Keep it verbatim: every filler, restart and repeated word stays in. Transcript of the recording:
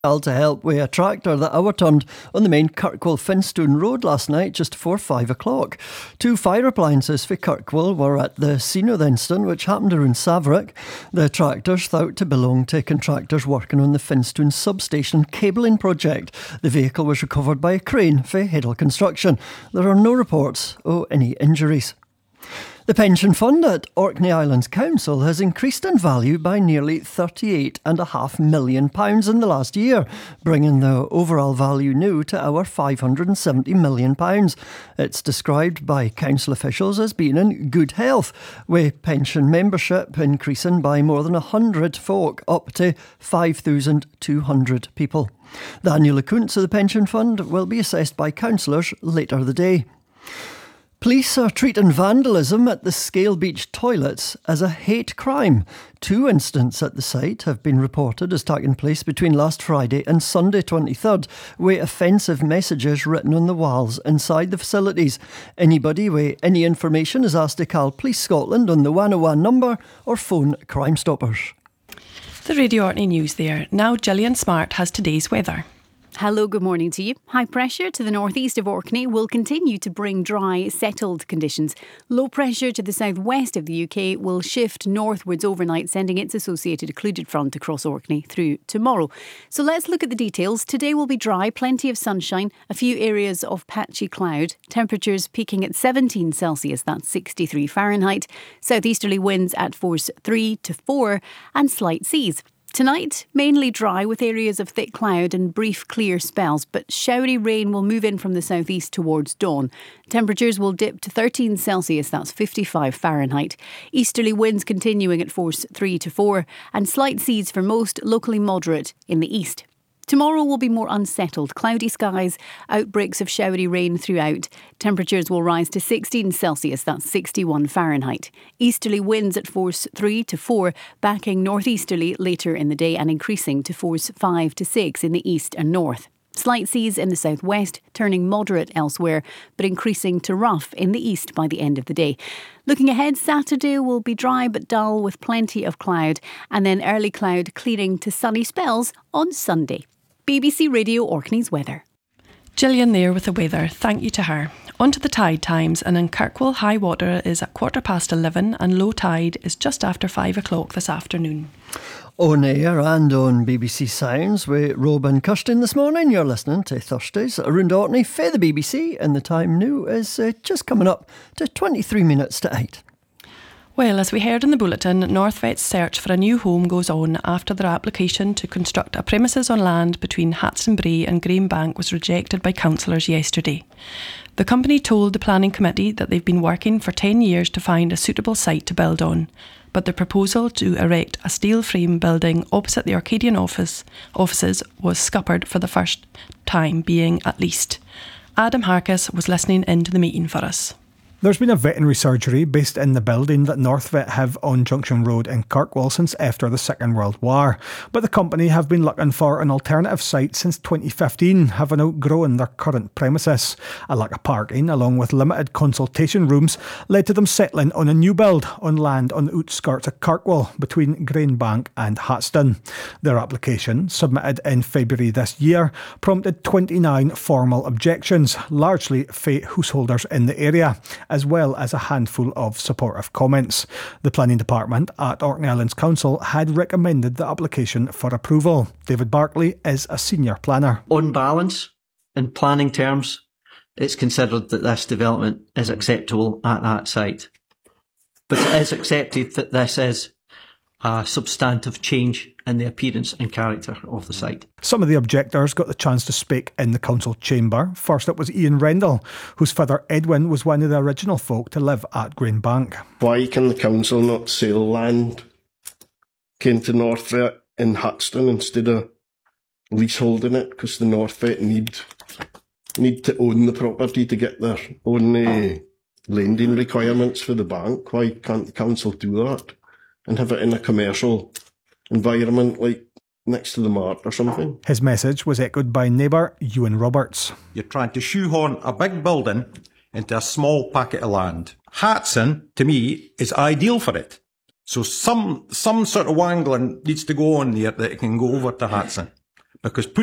To help with a tractor that overturned on the main Kirkwall Finstone Road last night just before five o'clock. Two fire appliances for Kirkwall were at the scene of the incident, which happened around Saverick. The tractors thought to belong to contractors working on the Finstone substation cabling project. The vehicle was recovered by a crane for Heddle Construction. There are no reports of any injuries. The pension fund at Orkney Islands Council has increased in value by nearly thirty-eight point five million pounds in the last year, bringing the overall value new to over five hundred seventy million pounds. It's described by council officials as being in good health, with pension membership increasing by more than one hundred folk up to five thousand two hundred people. The annual accounts of the pension fund will be assessed by councillors later the day. Police are treating vandalism at the Scale Beach toilets as a hate crime. Two incidents at the site have been reported as taking place between last Friday and Sunday twenty-third, with offensive messages written on the walls inside the facilities. Anybody with any information is asked to call Police Scotland on the one oh one number or phone Crime Stoppers. The Radio Orkney News there. Now Gillian Smart has today's weather. Hello, good morning to you. High pressure to the northeast of Orkney will continue to bring dry, settled conditions. Low pressure to the southwest of the U K will shift northwards overnight, sending its associated occluded front across Orkney through tomorrow. So let's look at the details. Today will be dry, plenty of sunshine, a few areas of patchy cloud. Temperatures peaking at seventeen Celsius, that's sixty-three Fahrenheit. Southeasterly winds at force three to four and slight seas. Tonight, mainly dry with areas of thick cloud and brief clear spells, but showery rain will move in from the southeast towards dawn. Temperatures will dip to thirteen Celsius, that's fifty-five Fahrenheit. Easterly winds continuing at force three to four and slight seas for most, locally moderate in the east. Tomorrow will be more unsettled. Cloudy skies, outbreaks of showery rain throughout. Temperatures will rise to sixteen Celsius, that's sixty-one Fahrenheit. Easterly winds at force three to four, backing northeasterly later in the day and increasing to force five to six in the east and north. Slight seas in the southwest, turning moderate elsewhere, but increasing to rough in the east by the end of the day. Looking ahead, Saturday will be dry but dull with plenty of cloud, and then early cloud clearing to sunny spells on Sunday. B B C Radio Orkney's weather. Gillian there with the weather. Thank you to her. On to the tide times, and in Kirkwall, high water is at quarter past eleven and low tide is just after five o'clock this afternoon. On air and on B B C Sounds with Rob and Kirsten this morning. You're listening to Thursdays around Orkney for the B B C, and the time now is uh, just coming up to twenty-three minutes to eight. Well, as we heard in the bulletin, Northvet's search for a new home goes on after their application to construct a premises on land between Hatson Brae and Greenbank was rejected by councillors yesterday. The company told the planning committee that they've been working for ten years to find a suitable site to build on, but the proposal to erect a steel frame building opposite the Arcadian office offices was scuppered for the first time being at least. Adam Harkis was listening into the meeting for us. There's been a veterinary surgery based in the building that Northvet have on Junction Road in Kirkwall since after the Second World War. But the company have been looking for an alternative site since twenty fifteen, having outgrown their current premises. A lack of parking, along with limited consultation rooms, led to them settling on a new build on land on the outskirts of Kirkwall between Greenbank and Hatston. Their application, submitted in February this year, prompted twenty-nine formal objections, largely for householders in the area, as well as a handful of supportive comments. The planning department at Orkney Islands Council had recommended the application for approval. David Barkley is a senior planner. On balance, in planning terms, it's considered that this development is acceptable at that site. But it is accepted that this is a substantive change in the appearance and character of the site. Some of the objectors got the chance to speak in the council chamber. First up was Ian Rendell, whose father Edwin was one of the original folk to live at Greenbank. Why can the council not sell land came to Northvet in Hatston instead of leaseholding it? Because the Northvet need need to own the property to get their own uh, lending requirements for the bank. Why can't the council do that and have it in a commercial environment like next to the mart or something? His message was echoed by neighbour Ewan Roberts. You're trying to shoehorn a big building into a small packet of land. Hatson, to me, is ideal for it. So some some sort of wangling needs to go on there that it can go over to Hatson. because